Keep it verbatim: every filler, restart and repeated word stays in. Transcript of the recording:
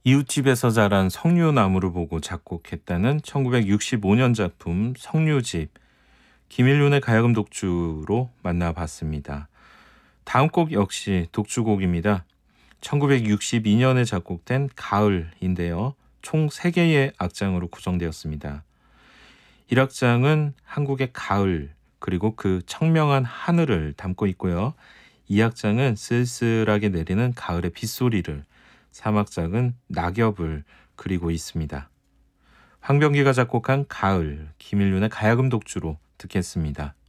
이웃집에서 자란 석류나무를 보고 작곡했다는 천구백육십오 년 작품 석류집, 김일륜의 가야금 독주로 만나봤습니다. 다음 곡 역시 독주곡입니다. 천구백육십이 년에 작곡된 가을인데요. 총 세 개의 악장으로 구성되었습니다. 일 악장은 한국의 가을 그리고 그 청명한 하늘을 담고 있고요. 이 악장은 쓸쓸하게 내리는 가을의 빗소리를, 삼 악장은 낙엽을 그리고 있습니다. 황병기가 작곡한 가을, 김일륜의 가야금 독주로 듣겠습니다.